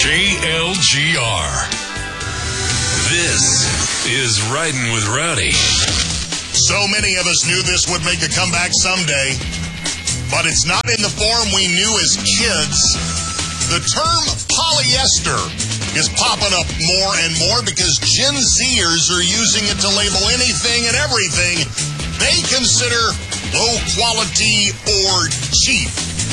KLGR. This is Riding with Rowdy. So many of us knew this would make a comeback someday, but it's not in the form we knew as kids. The term polyester is popping up more and more because Gen Zers are using it to label anything and everything they consider low quality or cheap,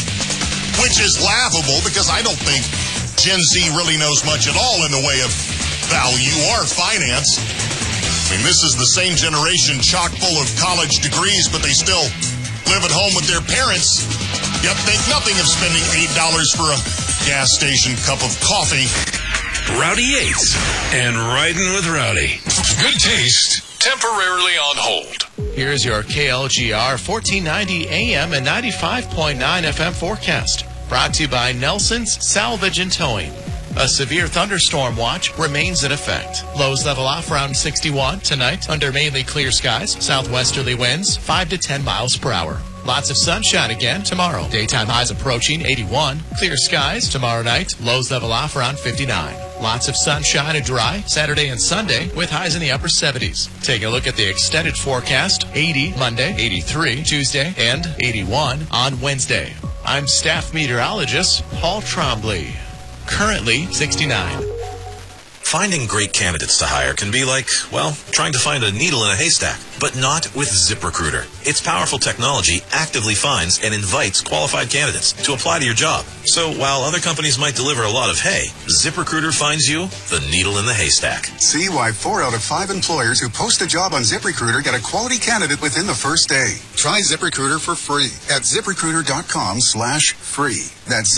which is laughable because I don't think Gen Z really knows much at all in the way of value or finance. I mean, this is the same generation chock full of college degrees, but they still live at home with their parents, yet think nothing of spending $8 for a gas station cup of coffee. Rowdy Yates and Riding with Rowdy. Good taste, temporarily on hold. Here's your KLGR 1490 AM and 95.9 FM forecast. Brought to you by Nelson's Salvage and Towing. A severe thunderstorm watch remains in effect. Lows level off around 61 tonight under mainly clear skies. Southwesterly winds 5 to 10 miles per hour. Lots of sunshine again tomorrow. Daytime highs approaching 81. Clear skies tomorrow night. Lows level off around 59. Lots of sunshine and dry Saturday and Sunday with highs in the upper 70s. Take a look at the extended forecast. 80 Monday, 83 Tuesday, and 81 on Wednesday. I'm staff meteorologist Paul Trombley. Currently 69. Finding great candidates to hire can be like, well, trying to find a needle in a haystack, but not with ZipRecruiter. Its powerful technology actively finds and invites qualified candidates to apply to your job. So while other companies might deliver a lot of hay, ZipRecruiter finds you the needle in the haystack. See why 4 out of 5 employers who post a job on ZipRecruiter get a quality candidate within the first day. Try ZipRecruiter for free at ZipRecruiter.com/free. That's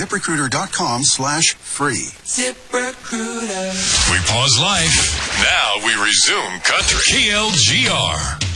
ZipRecruiter.com/free. ZipRecruiter. We pause life. Now we resume country. KLGR.